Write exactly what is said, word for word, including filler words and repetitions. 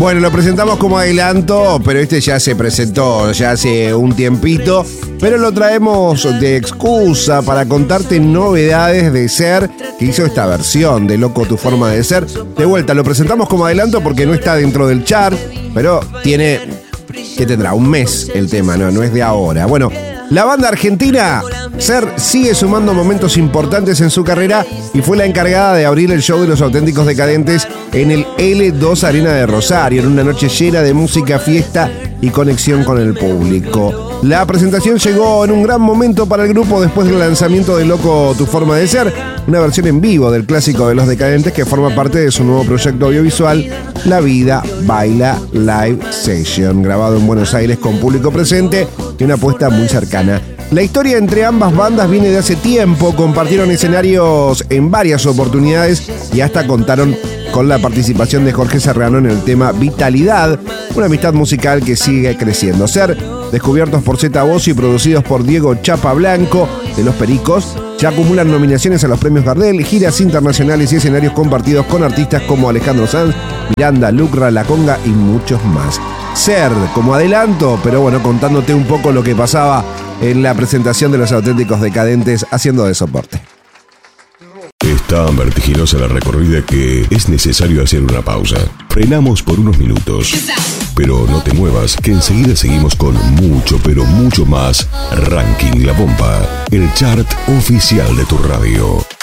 Bueno, lo presentamos como adelanto, pero este ya se presentó ya hace un tiempito, pero lo traemos de excusa para contarte novedades de Ser, que hizo esta versión de Loco tu forma de ser. De vuelta, lo presentamos como adelanto porque no está dentro del chart, pero tiene, ¿qué tendrá? Un mes el tema, no, no es de ahora. Bueno, la banda argentina Ser sigue sumando momentos importantes en su carrera y fue la encargada de abrir el show de Los Auténticos Decadentes en el L dos Arena de Rosario, en una noche llena de música, fiesta y conexión con el público. La presentación llegó en un gran momento para el grupo después del lanzamiento de Loco tu forma de ser, una versión en vivo del clásico de Los Decadentes que forma parte de su nuevo proyecto audiovisual, La Vida Baila Live Session, grabado en Buenos Aires con público presente y una apuesta muy cercana. La historia entre ambas bandas viene de hace tiempo, compartieron escenarios en varias oportunidades y hasta contaron con la participación de Jorge Serrano en el tema Vitalidad, una amistad musical que sigue creciendo. Ser, descubiertos por Zeta Voz y producidos por Diego Chapa Blanco de Los Pericos, ya acumulan nominaciones a los premios Gardel, giras internacionales y escenarios compartidos con artistas como Alejandro Sanz, Miranda, Lucra, La Conga y muchos más. Ser, como adelanto, pero bueno, contándote un poco lo que pasaba en la presentación de Los Auténticos Decadentes haciendo de soporte. Es tan vertiginosa la recorrida que es necesario hacer una pausa. Frenamos por unos minutos. Pero no te muevas, que enseguida seguimos con mucho, pero mucho más Ranking La Pompa, el chart oficial de tu radio.